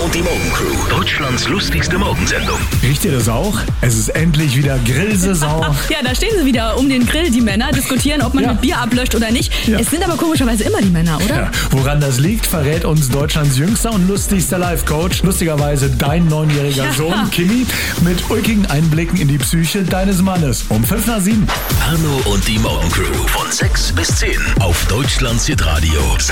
und die Morgencrew. Deutschlands lustigste Morgensendung. Riecht ihr das auch? Es ist endlich wieder Grillsaison. Ja, da stehen sie wieder um den Grill, die Männer, diskutieren, ob man mit Bier ablöscht oder nicht. Ja. Es sind aber komischerweise immer die Männer, oder? Ja. Woran das liegt, verrät uns Deutschlands jüngster und lustigster Life-Coach. Lustigerweise dein 9-jähriger Sohn, Kimi, mit ulkigen Einblicken in die Psyche deines Mannes. Um 5:05. Arno und die Morgencrew von 6 bis 10 auf Deutschlands Hitradio.